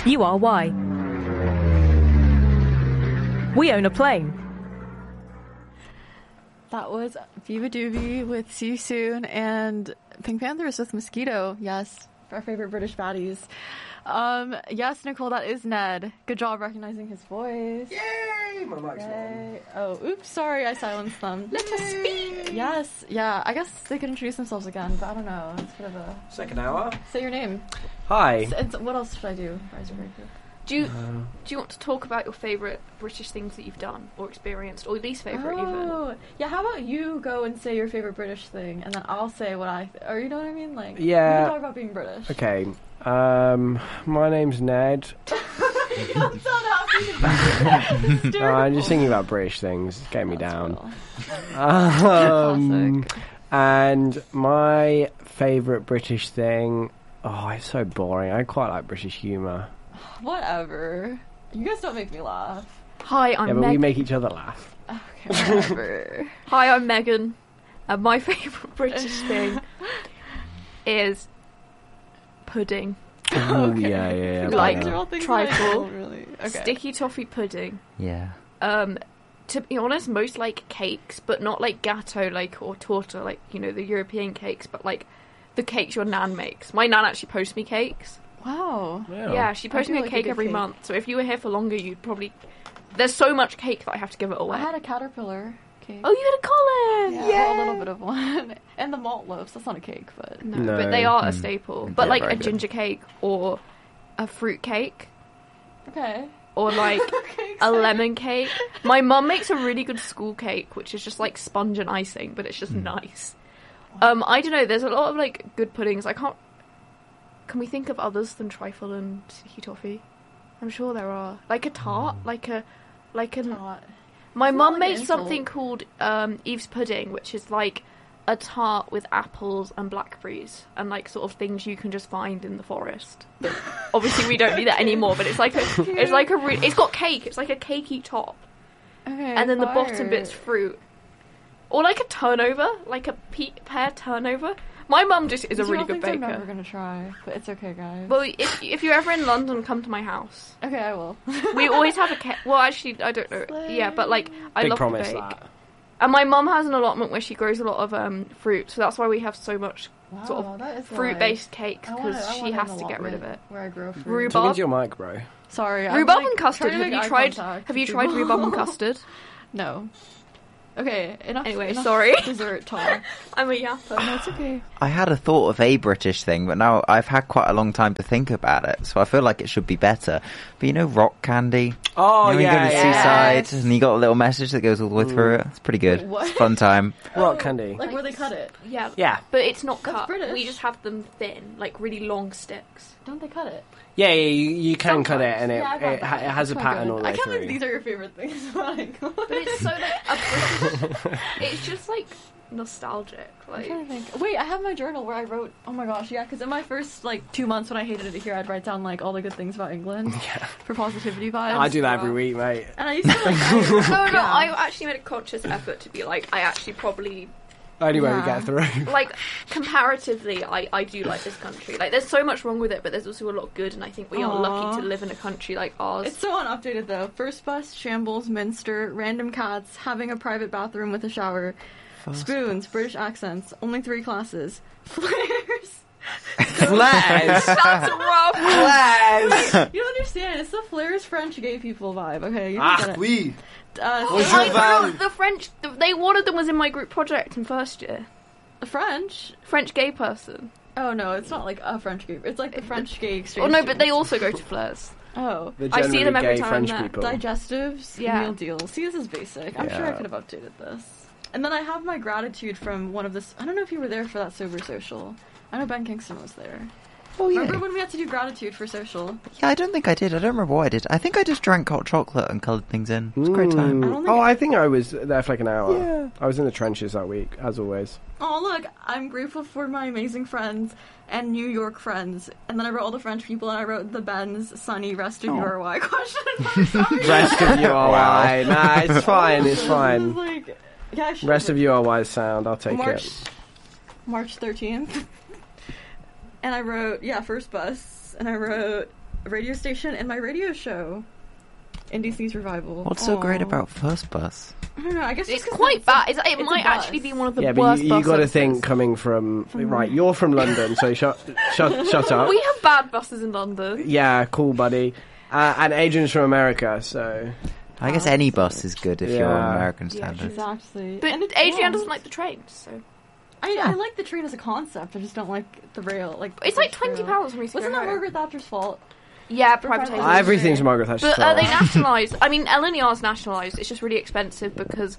You are why. We own a plane. That was Viva Doobie with See You Soon and Pink Panthers with Mosquito. Yes, our favorite British baddies. Yes, Nicole, that is Ned. Good job recognizing his voice. Yay! My mic's on. Oh, oops, sorry, I silenced them. Let us speak! Yes, yeah, I guess they could introduce themselves again, but I don't know. It's a bit of a... Second hour. Say your name. Hi. What else should I do? Icebreaker. Do you want to talk about your favourite British things that you've done or experienced, or least favourite even? Yeah, how about you go and say your favorite British thing, and then I'll say what or you know what I mean? Like, Yeah. we can talk about being British. Okay. My name's Ned. I'm so happy. I'm just thinking about British things. It's getting me down. Classic. And my favourite British thing... Oh, it's so boring. I quite like British humour. Whatever. You guys don't make me laugh. Hi, I'm Yeah, but we Megan. make each other laugh. Okay, whatever. Hi, I'm Megan. And my favourite British thing is pudding. Oh, Okay. yeah. Like, These are all things that I trifle. don't really. Okay. Sticky toffee pudding. Yeah. To be honest, most like cakes, but not like gatto, like, or torta, like, you know, the European cakes, but like the cakes your nan makes. My nan actually posts me cakes. Wow. Yeah, she posts do me a like a cake good every cake. month. So if you were here for longer, you'd probably... There's so much cake that I have to give it away. I had a caterpillar cake. Oh, you had a Colin! Yeah, a little bit of one. And the malt loaves. That's not a cake, but... No. But they are a staple. But Yeah, like very a good. ginger cake or a fruit cake Okay. or like a lemon cake. My mum makes a really good school cake, which is just like sponge and icing, but it's just nice. I don't know. There's a lot of like good puddings. I can't. Can we think of others than trifle and sticky toffee? I'm sure there are. Like a tart, like an. My It's not mum like made an insult. something called Eve's pudding, which is like a tart with apples and blackberries and like sort of things you can just find in the forest. But obviously, we don't do that anymore. But it's like it's got cake. It's like a cakey top, Okay. and then the bottom fire. bit's fruit, or like a turnover, like a pear turnover. My mum just is a These are really all good things I'm never baker. gonna try, but it's okay, guys. Well, if you're ever in London, come to my house. Okay, I will. We always have a cake. Well, actually, I don't know. Slay. Yeah, but like I Big love promise to bake. that. And my mum has an allotment where she grows a lot of fruit, so that's why we have so much sort of that is fruit-based cakes, I want because an she has to get rid of allotment it. where I grow fruit. Rhubarb. Talking to your mic, bro. Sorry, I'm, Rhubarb like, and custard. trying to Have make you eye tried? contact Have you with tried people. rhubarb and custard? No. Okay, enough. Anyway, enough sorry. Dessert talk. I'm a yapper. No, it's okay. I had a thought of a British thing, but now I've had quite a long time to think about it, so I feel like it should be better. But you know rock candy? Oh, You know, when you go to Yes. Seaside and you got a little message that goes all the way through it. It's pretty good. Wait, what? It's a fun time. Rock candy. Like where they cut it. Yeah. Yeah. But it's not That's cut. British. We just have them thin, like really long sticks. Don't they cut it? Yeah, you can cut it, and it, Yeah, I got it, that. it has a That's quite pattern good. all the I way can't believe through. these are your favorite things. But it's so like a British. It's just like nostalgic. I'm Like trying to think. Wait, I have my journal where I wrote. Oh my gosh, yeah, because in my first like 2 months when I hated it here, I'd write down like all the good things about England for positivity vibes. I do that every week, mate. And I used to like. no, I actually made a conscious effort to be like, I actually probably Only way we Yeah. get through. like comparatively, I do like this country. Like, there's so much wrong with it, but there's also a lot good, and I think we are Aw. lucky to live in a country like ours. It's so unupdated though. First bus, shambles, Minster, random cats, having a private bathroom with a shower, spoons, British accents, only 3 classes, flares. Flares! That's rough. Flares! You don't understand. It's the flares French gay people vibe. Okay, you don't get it. oui. Uh, No, the French, one of them was in my group project in first year. French? French gay person. Oh no, it's not like a French gay. It's like the French gay exchange. Oh no, but they students. also go to Flares. Oh. The I see generally them every gay time French I'm there. people. Digestives, Yeah. meal deals. See, this is basic. I'm sure I Yeah. could have updated this. And then I have my gratitude from one of this. I don't know if you were there for that sober social. I know Ben Kingston was there. Oh, yeah. Remember when we had to do gratitude for social? Yeah, I don't think I did. I don't remember what I did. I think I just drank hot chocolate and coloured things in. It was a great time. I don't think- Oh, I think I was there for like an hour. Yeah. I was in the trenches that week, as always. Oh look, I'm grateful for my amazing friends and New York friends. And then I wrote all the French people, and I wrote the Ben's sunny rest of your why question mark. Sorry. Rest of you are Wow. why. Nah, it's fine, it's This fine. is like, yeah, I should Rest have of you are wise sound, I'll take March, it. March 13th. And I wrote, first bus. And I wrote, radio station and my radio show. NBC's revival. What's so great Aw. about First Bus? I don't know. I guess It's just 'cause quite bad. It it's might a bus. actually be one of the Yeah, worst but you bus got to services. think coming from right. You're from London, so shut up. We have bad buses in London. Yeah, cool, buddy. And Adrian's from America, so I guess any bus is good if you're on Yeah. American Yeah, standards. Exactly. But And it's Adrian long. doesn't like the trains, so I like the train as a concept. I just don't like the rail. Like it's like the rail. £20 for me to Wasn't go that home. Margaret Thatcher's fault? Yeah, privatisation. privatisation. everything's Margaret Thatcher's But are they fault. nationalised? I mean, LNER's nationalised. It's just really expensive because,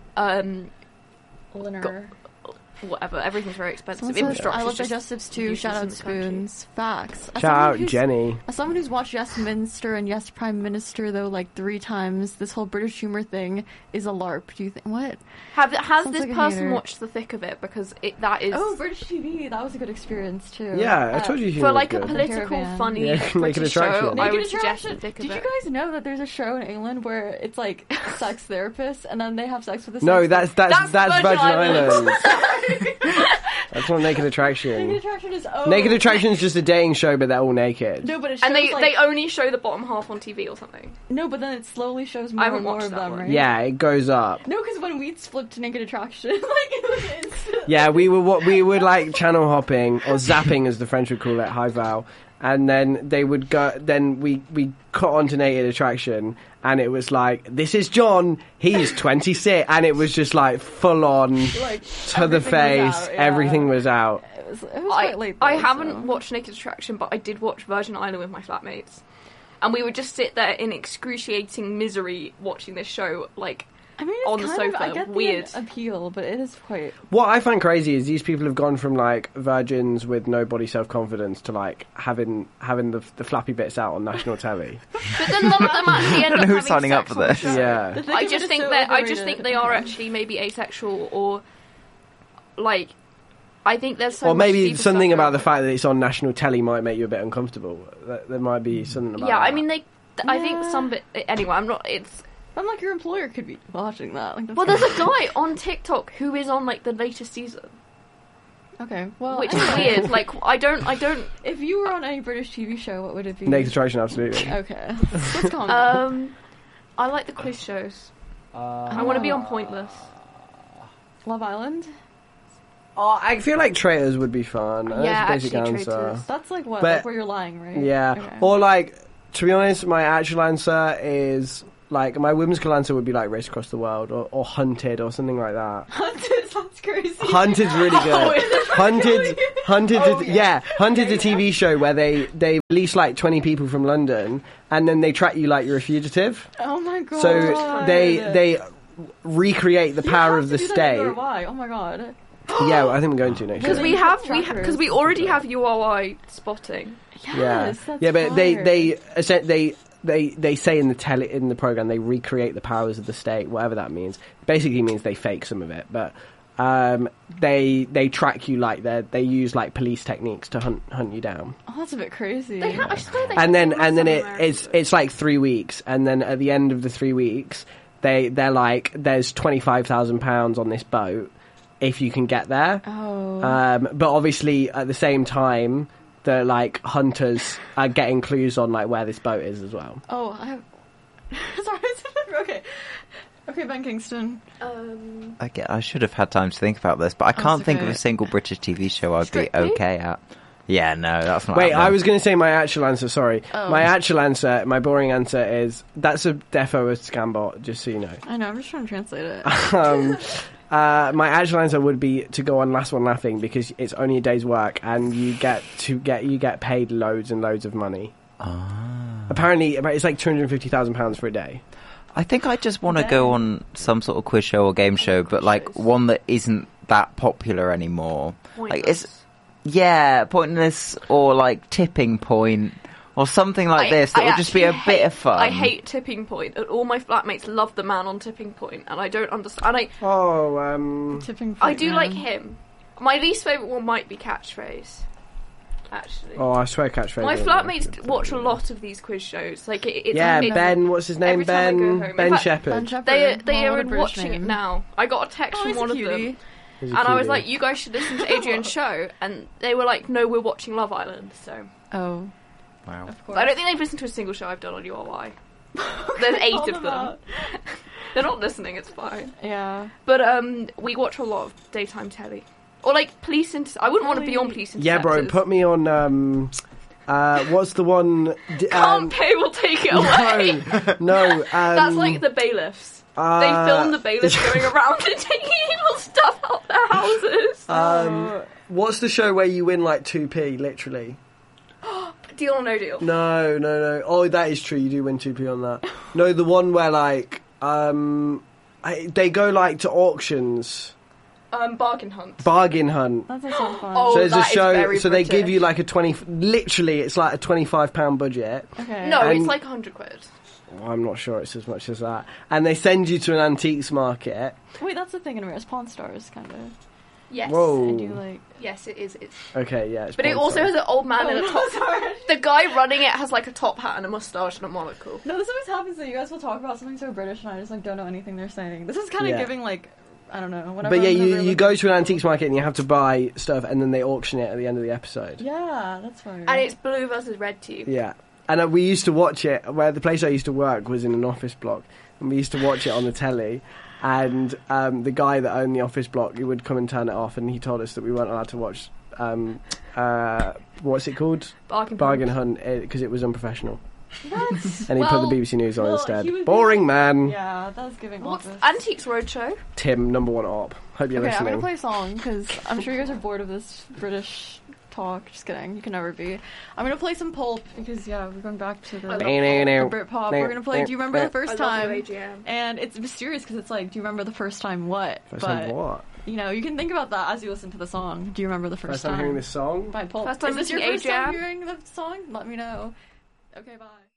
Liner. whatever, everything's very expensive. Someone says, Infrastructure. I love digestives too. useless Shout in out the country. spoons. Facts. As Shout someone out who's- Jenny. As someone who's watched Yes Minster and Yes Prime Minister though like 3 times, this whole British humor thing is a LARP. Do you think what? Has Sounds this like a person hater. watched the thick of it? Because that is Oh, British TV. That was a good experience too. Yeah, I told you. for like a good. political, Caravan. funny Yeah, Naked British Attraction. show. I Naked would suggest Attraction. the thick Did of you it. guys know that there's a show in England where it's like sex therapists and then they have sex with the No, sex that's That's Virgin Virgin Islands. That's not Naked Naked Attraction. Attraction is Naked Attraction is just a dating show, but they're all naked. No, but it shows And they like, only show the bottom half on TV or something. no, but then it slowly shows I more haven't and more watched of that them, one. right? Yeah, it goes up. No, because when we flipped to Naked Attraction, like it was instant. Yeah, we were like channel hopping or zapping, as the French would call it, high val. And then they would go. Then we cut onto Naked Attraction, and it was like, "This is John. He's 26," and it was just like full on Like to the everything was face. out, yeah. Everything was out. It was quite late. I though, haven't so. watched Naked Attraction, but I did watch Virgin Island with my flatmates. And we would just sit there in excruciating misery watching this show, like, I mean, it's on the kind of, sofa. I get Weird. the appeal, but it is quite. What I find crazy is these people have gone from like virgins with no body self confidence to like having the flappy bits out on national telly. But then none of them actually end I don't know up who's having signing up sex for on the this. show. Yeah. The thing I of it just is think so that overrated. they are actually maybe asexual, or like I think there's so Or much maybe deeper something stuff about the going fact that it's on national telly might make you a bit uncomfortable. There might be something on. about Yeah, that. I mean I think Yeah. some bit anyway. I'm not. It's I'm like, your employer could be watching that. Like, that's well, there's kinda- a guy on TikTok who is on like the latest season, Okay, well, which is anyway, weird. Like I don't. If you were on any British TV show, what would it be? Naked Attraction, absolutely. Okay, let's calm down. I like the quiz shows. I want to be on Pointless. Love Island. Oh, I feel like Traitors would be fun. Yeah, That's a basic actually, answer. Traitors. That's like what, But- like where you're lying, right? Yeah. Okay. Or like, to be honest, my actual answer is like my whimsical answer would be like Race Across the World or Hunted or something like that. Hunted sounds crazy. Hunted's really good. Hunted's a TV show where they release like 20 people from London and then they track you like you're a fugitive. Oh my god. So they recreate the power of the state. Why? Oh my god. Yeah, I think we're going to next Because year. we Link have trackers. because we already have UOI spotting. Yes, Yeah, that's yeah, but fire. they say in the program they recreate the powers of the state, whatever that means. Basically means they fake some of it, but they track you like they use like police techniques to hunt you down. Oh, that's a bit crazy. I swear they And then have some it's like 3 weeks, and then at the end of the 3 weeks they're like, there's £25,000 on this boat if you can get there. Oh. But obviously at the same time the like hunters are getting clues on like where this boat is as well. Oh, I have. Sorry. Okay. Okay, Ben Kingston. I should have had time to think about this, but I can't think of okay. a single British TV show I'd Strictly? be okay at. Yeah, no, that's not Wait, I happening. was going to say my actual answer, sorry. Oh. My actual answer, my boring answer is, that's a defo a scam bot, just so you know. I know. I'm just trying to translate it. My actual answer would be to go on Last One Laughing because it's only a day's work and you get paid loads and loads of money. Apparently, it's like £250,000 for a day. I think I just want to go on some sort of quiz show or game show, but like one that isn't that popular anymore. Like it's Pointless or like Tipping Point or something like this that would just be a bit of fun. I hate Tipping Point, and all my flatmates love the man on Tipping Point, and I don't understand. Tipping I Point do Man. like him. My least favourite one might be Catchphrase. Actually, Oh, I swear Catchphrase. my isn't flatmates good. watch a lot of these quiz shows. Like it's Yeah, it's- Ben, what's his name? every time I go home. In Ben fact, Shepherd. Ben Shepherd. They Oh, are what a British watching it name. now. I got a text Oh, from he's a one of cutie. them. He's a And I was cutie. like, you guys should listen to Adrian's show. And they were like, no, we're watching Love Island. So Oh, Wow. of course. I don't think they've listened to a single show I've done on URY. There's 8 Call of them. out. They're not listening, it's fine. Yeah. But we watch a lot of daytime telly. Or like Police I wouldn't want to be on Police Interceptors. Yeah, bro, put me on, what's the one... Can't Pay Will Take It Away. No, That's like the bailiffs. They film the bailiffs going around and taking evil stuff out their houses. What's the show where you win like 2p, literally? Deal or No Deal? No. Oh, that is true. You do win 2p on that. No, the one where like they go like to auctions. Bargain Hunt. Bargain Hunt. That sounds so fun. Oh, So there's a that is show. very So they give British. you like a 20. Literally, it's like a £25 budget. Okay. No, And- it's like £100. Well, I'm not sure it's as much as that. And they send you to an antiques market. Wait, that's the thing in America. It's Pawn Stars, kind of. Yes. Whoa. And you like... Yes, it is. Okay, yeah. It's But it Pawn also Stars. has an old man in a top. sorry. The guy running it has like a top hat and a moustache and a monocle. No, this always happens that you guys will talk about something so British and I just like don't know anything they're saying. This is kind of Yeah. giving like, I don't know. Whenever But yeah, I'm ever you looking- go to an antiques market and you have to buy stuff, and then they auction it at the end of the episode. Yeah, that's fine. And it's blue versus red tube. Yeah. And we used to watch it, where the place I used to work was in an office block, and we used to watch it on the telly, and the guy that owned the office block, he would come and turn it off, and he told us that we weren't allowed to watch, what's it called? Bargain Hunt, because it was unprofessional. What? And he Well- put the BBC News on well, instead. he was Boring, man. Yeah, that was giving What's office. Antiques Roadshow? Tim, number one op. Hope you're Okay, I'm gonna listening. play a song because I'm sure you guys are bored of this British talk. Just kidding, you can never be. I'm gonna play some Pulp because we're going back to the I love Britpop. We're gonna play. Do you remember the first I time? love AGM. And it's mysterious because it's like, do you remember the first time what? First time what? You know, you can think about that as you listen to the song. Do you remember the First time hearing this song? by Pulp? First time Is this your listening first to time AJam? hearing the song? Let me know. Okay, bye.